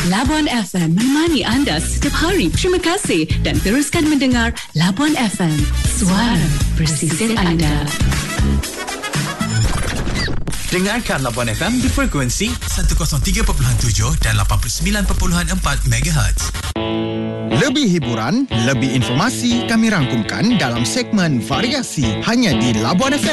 Labuan FM menemani anda setiap hari. Terima kasih dan teruskan mendengar Labuan FM, suara bersisir anda. Dengarkan Labuan FM di frekuensi 103.7 dan 89.4 MHz. Lebih hiburan, lebih informasi kami rangkumkan dalam segmen variasi hanya di Labuan FM.